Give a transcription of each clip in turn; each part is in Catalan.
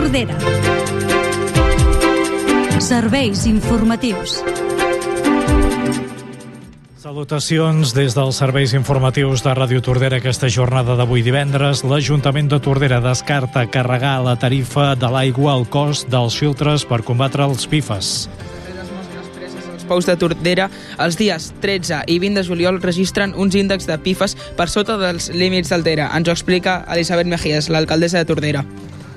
Tordera. Serveis informatius. Salutacions des dels serveis informatius de Ràdio Tordera. Aquesta jornada d'avui divendres, l'Ajuntament de Tordera descarta carregar la tarifa de l'aigua al cost dels filtres per combatre els PFAS. Els pous de Tordera els dies 13 i 20 de juliol registren uns índexs de PFAS per sota dels límits d'Altera. Ens ho explica Elisabet Mejías, l'alcaldessa de Tordera.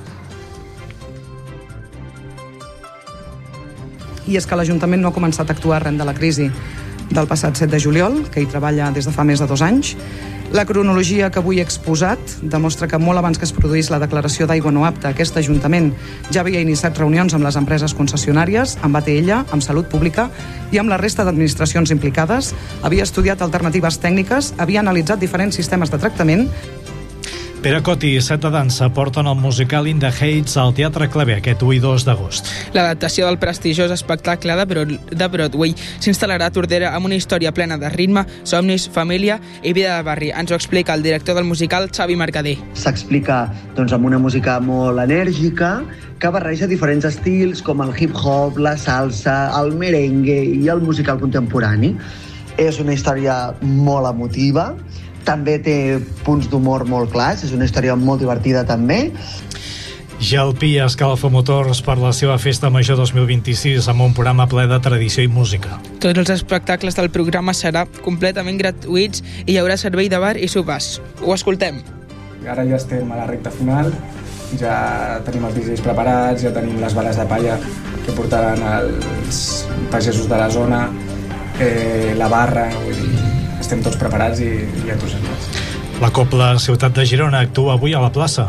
I és que l'Ajuntament no ha començat a actuar arran de la crisi del passat 7 de juliol, que hi treballa des de fa més de 2 anys. La cronologia que avui he exposat demostra que molt abans que es produís la declaració d'aigua no apta, aquest Ajuntament ja havia iniciat reunions amb les empreses concessionàries, amb ATL, amb Salut Pública i amb la resta d'administracions implicades, havia estudiat alternatives tècniques, havia analitzat diferents sistemes de tractament. Pere Coti i Set de Dansa porten el musical In the Heights al Teatre Clavé aquest 1 i 2 d'agost. L'adaptació del prestigiós espectacle de Broadway s'instal·larà a Tordera amb una història plena de ritme, somnis, família i vida de barri. Ens ho explica el director del musical, Xavi Mercader. S'explica amb una música molt enèrgica que barreja diferents estils com el hip-hop, la salsa, el merengue i el musical contemporani. És una història molt emotiva, també té punts d'humor molt clars, és una història molt divertida també. Jalpí escalfa motors per la seva Festa Major 2026 amb un programa ple de tradició i música. Tots els espectacles del programa seran completament gratuïts i hi haurà servei de bar i sopars. Ho escoltem. Ara ja estem a la recta final, ja tenim els DJs preparats, ja tenim les bales de palla que portaran els pagesos de la zona, la barra, vull dir, estem tots preparats i entusiasmats. La Cobla Ciutat de Girona actua avui a la plaça.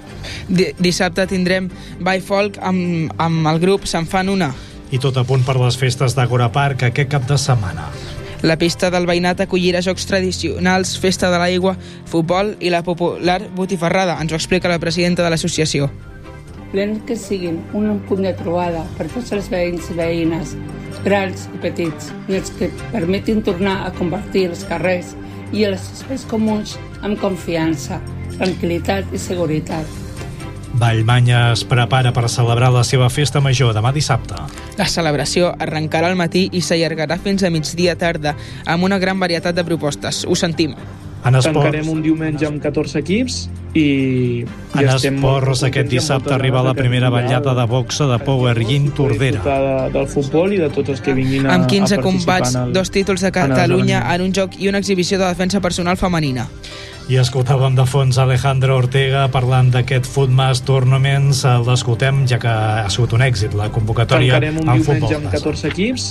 Dissabte tindrem ball folk amb el grup Se'n fan una. I tot a punt per les festes d'Agora Park aquest cap de setmana. La pista del veïnat acollirà jocs tradicionals, festa de l'aigua, futbol i la popular botifarrada. Ens ho explica la presidenta de l'associació. Volem que siguin un punt de trobada per tots els veïns i veïnes, grans i petits, i els que permetin tornar a convertir els carrers i els espais comuns amb confiança, tranquil·litat i seguretat. Vallmanya es prepara per celebrar la seva Festa Major demà dissabte. La celebració arrencarà al matí i s'allargarà fins a migdia tarda amb una gran varietat de propostes. Ho sentim. Tancarem un diumenge amb 14 equips i en esports aquest dissabte arriba la primera ballada de boxa de Power Gym Tordera. Del futbol i de tots els que vinguin a amb 15 participar combats, 2 títols de Catalunya en un joc i una exhibició de defensa personal femenina. I escoltàvem de fons Alejandro Ortega parlant d'aquest Footmas Tournaments. L'escoltem ja que ha sigut un èxit la convocatòria al futbol. Tancarem un diumenge amb 14 equips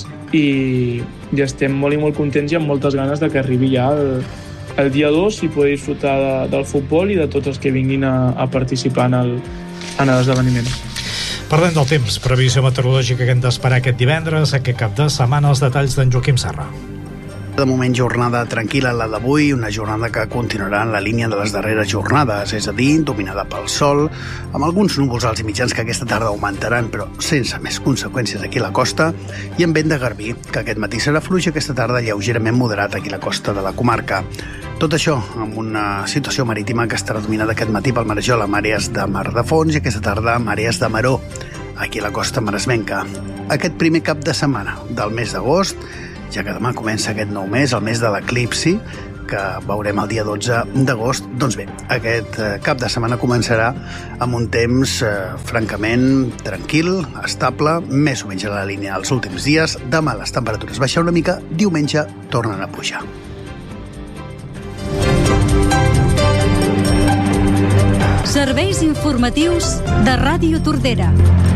i estem molt i molt contents i amb moltes ganes de que arribi ja el dia 2 i poder disfrutar del futbol i de tots els que vinguin a participar en l'esdeveniment. Parlem del temps, previsió meteorològica que hem d'esperar aquest divendres, aquest cap de setmana, els detalls d'en Joaquim Serra. De moment, jornada tranquil·la la d'avui, una jornada que continuarà en la línia de les darreres jornades, és a dir, dominada pel sol, amb alguns núvols alts i mitjans que aquesta tarda augmentaran, però sense més conseqüències aquí a la costa, i amb vent de garbí, que aquest matí serà fluix, aquesta tarda lleugerament moderat aquí a la costa de la comarca. Tot això amb una situació marítima que estarà dominada aquest matí pel marejol amb àrees de mar de fons i aquesta tarda amb àrees de maró, aquí a la costa maresmenca. Aquest primer cap de setmana del mes d'agost, ja que demà comença aquest nou mes, el mes de l'eclipsi, que veurem el dia 12 d'agost. Doncs bé, aquest cap de setmana començarà amb un temps francament tranquil, estable, més o menys a la línia dels últims dies. Demà les temperatures baixen una mica, diumenge tornen a pujar. Serveis informatius de Ràdio Tordera.